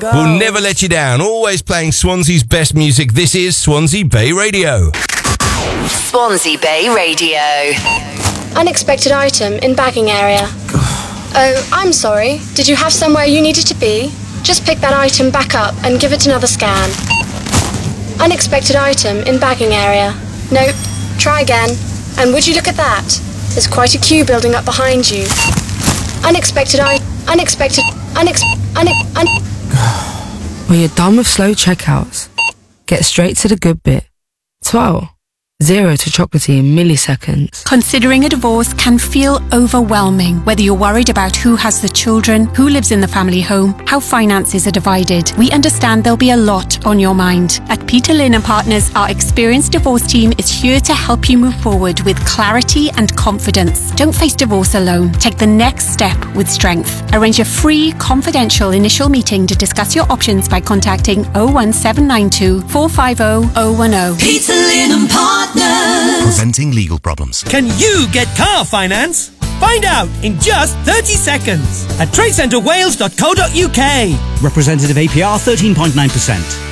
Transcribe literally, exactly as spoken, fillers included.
We'll never let you down. Always playing Swansea's best music. This is Swansea Bay Radio. Swansea Bay Radio. Unexpected item in bagging area. Oh, I'm sorry. Did you have somewhere you needed to be? Just pick that item back up and give it another scan. Unexpected item in bagging area. Nope. Try again. And would you look at that? There's quite a queue building up behind you. Unexpected I... Unexpected... Unex... Unex... Un... When you're done with slow checkouts, get straight to the good bit. twelve. Zero to chocolatey in milliseconds. Considering a divorce can feel overwhelming, whether you're worried about who has the children, who lives in the family home, how finances are divided. We understand there'll be a lot on your mind. At Peter Lynn and Partners, our experienced divorce team is here to help you move forward with clarity and confidence. Don't face divorce alone. Take the next step with strength. Arrange a free, confidential initial meeting to discuss your options by contacting oh one seven nine two, four five oh, oh one oh. Peter Lynn and Partners. Preventing legal problems. Can you get car finance? Find out in just thirty seconds at tradecentre wales dot co dot uk. Representative A P R thirteen point nine percent.